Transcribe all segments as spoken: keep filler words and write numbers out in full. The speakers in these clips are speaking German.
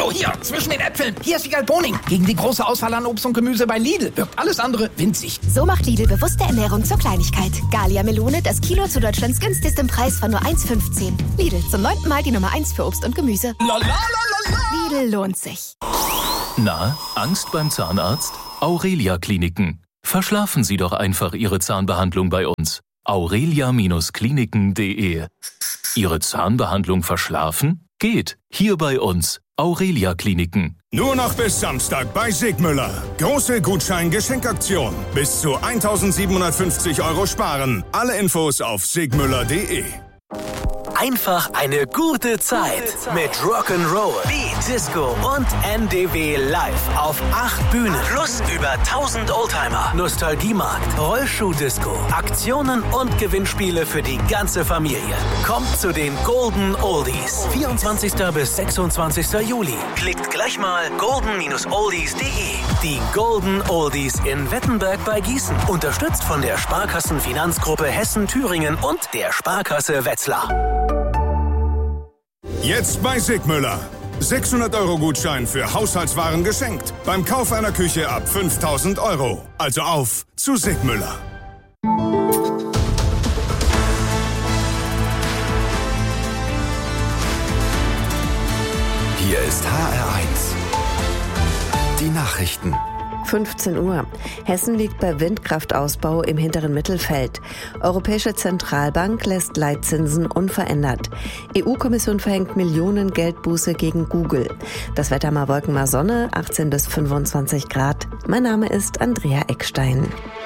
Genau hier, zwischen den Äpfeln. Hier ist Wiegald Boning. Gegen die große Auswahl an Obst und Gemüse bei Lidl wirkt alles andere winzig. So macht Lidl bewusste Ernährung zur Kleinigkeit. Gallia Melone, das Kilo zu Deutschlands günstigstem Preis von nur eins fünfzehn. Lidl, zum neunten Mal die Nummer eins für Obst und Gemüse. Lidl lohnt sich. Na, Angst beim Zahnarzt? Aurelia Kliniken. Verschlafen Sie doch einfach Ihre Zahnbehandlung bei uns. aurelia Kliniken punkt de. Ihre Zahnbehandlung verschlafen? Geht. Hier bei uns. Aurelia Kliniken. Nur noch bis Samstag bei Sigmüller. Große Gutschein-Geschenkaktion. Bis zu eintausendsiebenhundertfünfzig Euro sparen. Alle Infos auf sigmüller punkt de. Einfach eine gute Zeit mit Rock'n'Roll, Beat, Disco und N D W live auf acht Bühnen. Plus über tausend Oldtimer, Nostalgiemarkt, Rollschuh-Disco, Aktionen und Gewinnspiele für die ganze Familie. Kommt zu den Golden Oldies. vierundzwanzigsten bis sechsundzwanzigsten Juli. Klickt gleich mal golden oldies punkt de. Die Golden Oldies in Wettenberg bei Gießen. Unterstützt von der Sparkassenfinanzgruppe Hessen-Thüringen und der Sparkasse Wetzlar. Jetzt bei Sigmüller. sechshundert Euro Gutschein für Haushaltswaren geschenkt. Beim Kauf einer Küche ab fünftausend Euro. Also auf zu Sigmüller. Hier ist H R eins. Die Nachrichten. fünfzehn Uhr. Hessen liegt bei Windkraftausbau im hinteren Mittelfeld. Europäische Zentralbank lässt Leitzinsen unverändert. E U-Kommission verhängt Millionen Geldbuße gegen Google. Das Wetter mal Wolken, mal Sonne, achtzehn bis fünfundzwanzig Grad. Mein Name ist Andrea Eckstein.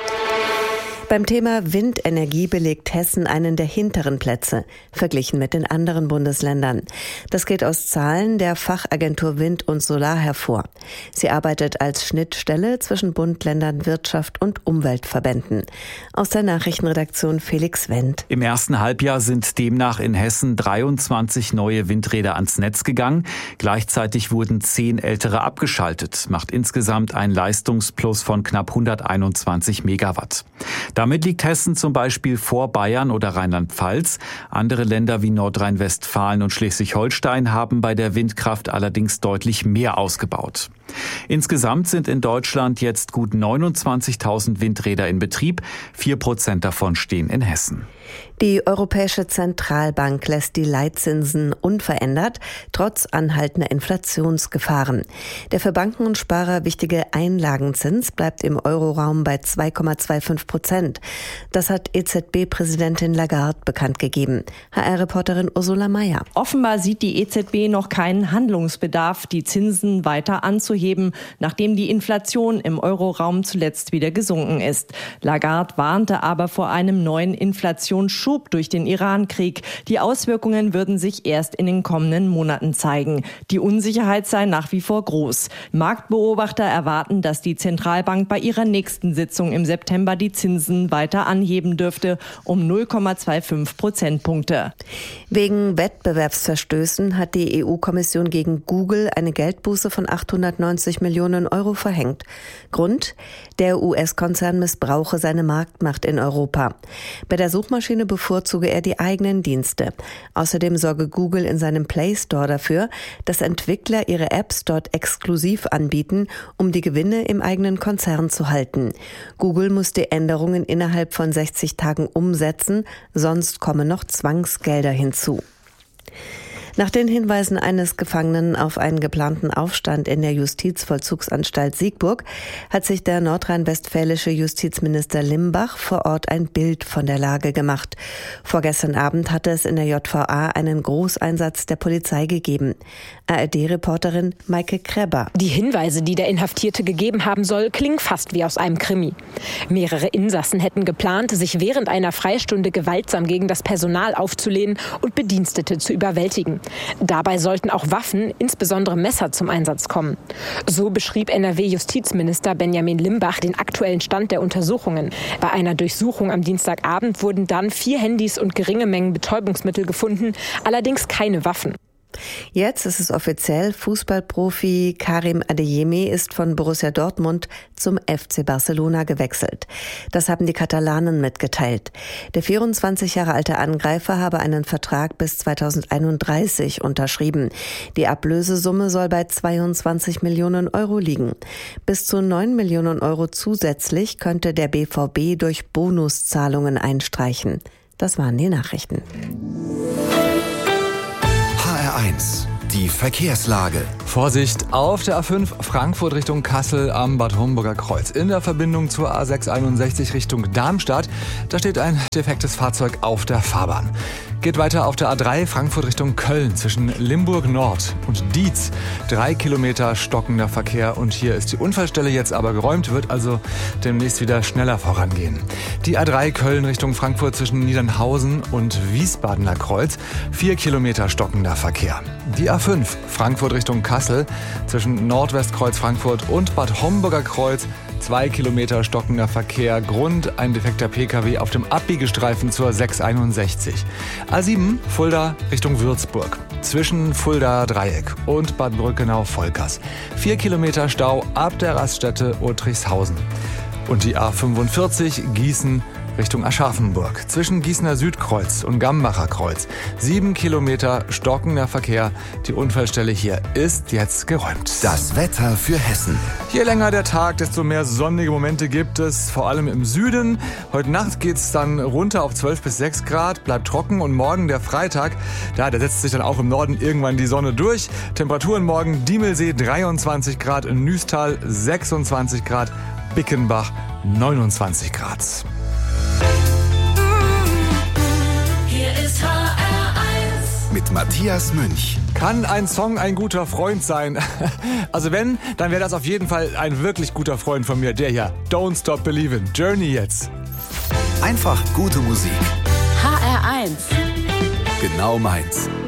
Beim Thema Windenergie belegt Hessen einen der hinteren Plätze, verglichen mit den anderen Bundesländern. Das geht aus Zahlen der Fachagentur Wind und Solar hervor. Sie arbeitet als Schnittstelle zwischen Bund, Ländern, Wirtschaft und Umweltverbänden. Aus der Nachrichtenredaktion Felix Wendt. Im ersten Halbjahr sind demnach in Hessen dreiundzwanzig neue Windräder ans Netz gegangen. Gleichzeitig wurden zehn ältere abgeschaltet, macht insgesamt ein Leistungsplus von knapp hunderteinundzwanzig Megawatt. Damit liegt Hessen zum Beispiel vor Bayern oder Rheinland-Pfalz. Andere Länder wie Nordrhein-Westfalen und Schleswig-Holstein haben bei der Windkraft allerdings deutlich mehr ausgebaut. Insgesamt sind in Deutschland jetzt gut neunundzwanzigtausend Windräder in Betrieb. Vier Prozent davon stehen in Hessen. Die Europäische Zentralbank lässt die Leitzinsen unverändert, trotz anhaltender Inflationsgefahren. Der für Banken und Sparer wichtige Einlagenzins bleibt im Euroraum bei zwei Komma fünfundzwanzig Prozent. Das hat E Z B-Präsidentin Lagarde bekannt gegeben. H R-Reporterin Ursula Mayer. Offenbar sieht die E Z B noch keinen Handlungsbedarf, die Zinsen weiter anzuheben, nachdem die Inflation im Euroraum zuletzt wieder gesunken ist. Lagarde warnte aber vor einem neuen Inflationsschub durch den Iran-Krieg. Die Auswirkungen würden sich erst in den kommenden Monaten zeigen. Die Unsicherheit sei nach wie vor groß. Marktbeobachter erwarten, dass die Zentralbank bei ihrer nächsten Sitzung im September die Zinsen weiter anheben dürfte, um null Komma fünfundzwanzig Prozentpunkte. Wegen Wettbewerbsverstößen hat die E U-Kommission gegen Google eine Geldbuße von achthundertneunzig Millionen Euro verhängt. Grund? Der U S-Konzern missbrauche seine Marktmacht in Europa. Bei der Suchmaschine bevorzuge er die eigenen Dienste. Außerdem sorge Google in seinem Play Store dafür, dass Entwickler ihre Apps dort exklusiv anbieten, um die Gewinne im eigenen Konzern zu halten. Google muss die Änderungen innerhalb von sechzig Tagen umsetzen, sonst kommen noch Zwangsgelder hinzu. Nach den Hinweisen eines Gefangenen auf einen geplanten Aufstand in der Justizvollzugsanstalt Siegburg hat sich der nordrhein-westfälische Justizminister Limbach vor Ort ein Bild von der Lage gemacht. Vorgestern Abend hatte es in der J V A einen Großeinsatz der Polizei gegeben. A R D-Reporterin Maike Kreber. Die Hinweise, die der Inhaftierte gegeben haben soll, klingen fast wie aus einem Krimi. Mehrere Insassen hätten geplant, sich während einer Freistunde gewaltsam gegen das Personal aufzulehnen und Bedienstete zu überwältigen. Dabei sollten auch Waffen, insbesondere Messer, zum Einsatz kommen. So beschrieb N R W-Justizminister Benjamin Limbach den aktuellen Stand der Untersuchungen. Bei einer Durchsuchung am Dienstagabend wurden dann vier Handys und geringe Mengen Betäubungsmittel gefunden, allerdings keine Waffen. Jetzt ist es offiziell, Fußballprofi Karim Adeyemi ist von Borussia Dortmund zum F C Barcelona gewechselt. Das haben die Katalanen mitgeteilt. Der vierundzwanzig Jahre alte Angreifer habe einen Vertrag bis zweitausendeinunddreißig unterschrieben. Die Ablösesumme soll bei zweiundzwanzig Millionen Euro liegen. Bis zu neun Millionen Euro zusätzlich könnte der B V B durch Bonuszahlungen einstreichen. Das waren die Nachrichten. H R eins, die Verkehrslage. Vorsicht auf der A fünf Frankfurt Richtung Kassel am Bad Homburger Kreuz. In der Verbindung zur A sechs einundsechzig Richtung Darmstadt, da steht ein defektes Fahrzeug auf der Fahrbahn. Geht weiter auf der A drei Frankfurt Richtung Köln zwischen Limburg Nord und Dietz. Drei Kilometer stockender Verkehr und hier ist die Unfallstelle jetzt aber geräumt, wird also demnächst wieder schneller vorangehen. Die A drei Köln Richtung Frankfurt zwischen Niedernhausen und Wiesbadener Kreuz. Vier Kilometer stockender Verkehr. Die A fünf Frankfurt Richtung Kassel zwischen Nordwestkreuz Frankfurt und Bad Homburger Kreuz. Zwei Kilometer stockender Verkehr, Grund ein defekter Pkw auf dem Abbiegestreifen zur sechs einundsechzig. A sieben Fulda Richtung Würzburg. Zwischen Fulda Dreieck und Bad Brückenau-Volkers. Vier Kilometer Stau ab der Raststätte Uttrichshausen. Und die A fünfundvierzig Gießen Richtung Aschaffenburg. Zwischen Gießener Südkreuz und Gambacher Kreuz. Sieben Kilometer stockender Verkehr. Die Unfallstelle hier ist jetzt geräumt. Das Wetter für Hessen. Je länger der Tag, desto mehr sonnige Momente gibt es, vor allem im Süden. Heute Nacht geht es dann runter auf zwölf bis sechs Grad, bleibt trocken und morgen der Freitag, da, da setzt sich dann auch im Norden irgendwann die Sonne durch. Temperaturen morgen Diemelsee dreiundzwanzig Grad, in Nüstal sechsundzwanzig Grad, Bickenbach neunundzwanzig Grad. Hier ist H R eins mit Matthias Münch. Kann ein Song ein guter Freund sein? Also wenn, dann wäre das auf jeden Fall ein wirklich guter Freund von mir, der hier. Don't Stop Believin'. Journey jetzt. Einfach gute Musik. H R eins. Genau meins.